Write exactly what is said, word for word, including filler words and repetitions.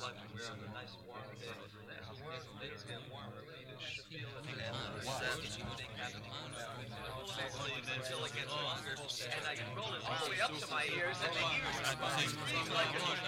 like we're on a nice warm day. It's warm, it's getting warmer. You should feel it. And seventy happening. Until it gets longer, and I can roll it all the way up to my ears, and the ears seem like it's